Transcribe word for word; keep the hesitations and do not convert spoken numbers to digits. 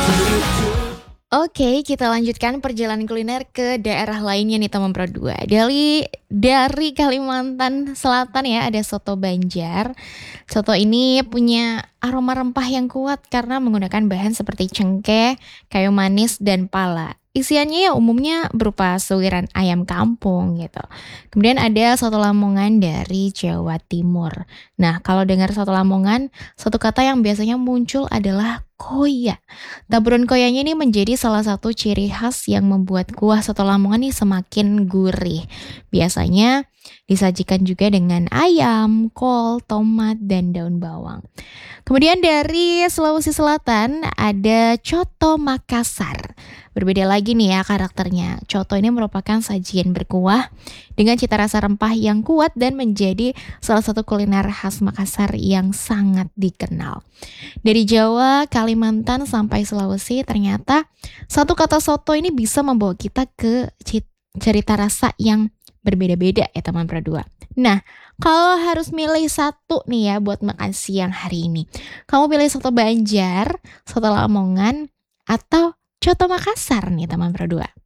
Oke, kita lanjutkan perjalanan kuliner ke daerah lainnya nih teman Pro dua. Dari dari Kalimantan Selatan ya, ada soto Banjar. Soto ini punya aroma rempah yang kuat karena menggunakan bahan seperti cengkeh, kayu manis, dan pala. Isiannya ya umumnya berupa suiran ayam kampung gitu. Kemudian ada soto Lamongan dari Jawa Timur. Nah, kalau dengar soto Lamongan, satu kata yang biasanya muncul adalah koya. Taburan koyanya ini menjadi salah satu ciri khas yang membuat kuah soto Lamongan nih semakin gurih. Biasanya disajikan juga dengan ayam, kol, tomat, dan daun bawang. Kemudian dari Sulawesi Selatan ada coto Makassar. Berbeda lagi nih ya karakternya. Coto ini merupakan sajian berkuah dengan cita rasa rempah yang kuat dan menjadi salah satu kuliner khas Makassar yang sangat dikenal. Dari Jawa, Kalimantan, sampai Sulawesi, ternyata satu kata soto ini bisa membawa kita ke cit- cerita rasa yang berbeda-beda ya teman Pro dua. Nah, kalau harus milih satu nih ya buat makan siang hari ini, kamu pilih soto Banjar, soto Lamongan, atau coto Makassar nih teman Pro dua?